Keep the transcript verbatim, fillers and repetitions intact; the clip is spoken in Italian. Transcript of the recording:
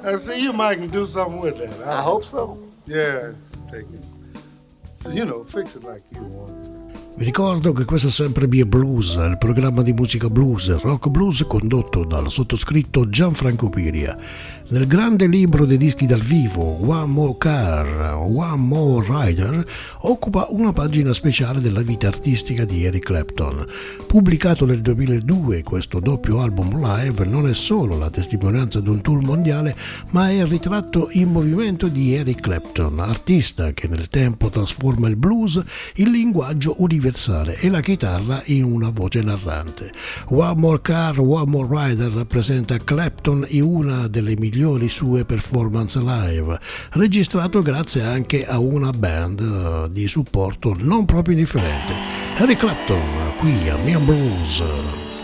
I see you might can do something with that. I, I hope so. Yeah, take it. So, you know, fix it like you want. Vi ricordo che questo è sempre Be a Blues, il programma di musica blues e rock blues condotto dal sottoscritto Gianfranco Piria. Nel grande libro dei dischi dal vivo, One More Car, One More Rider, occupa una pagina speciale della vita artistica di Eric Clapton. Pubblicato nel duemiladue, questo doppio album live non è solo la testimonianza di un tour mondiale, ma è il ritratto in movimento di Eric Clapton, artista che nel tempo trasforma il blues in linguaggio universale e la chitarra in una voce narrante. One More Car, One More Rider rappresenta Clapton in una delle migliori sue performance live, registrato grazie anche a una band di supporto non proprio indifferente. Eric Clapton qui a Mian Blues.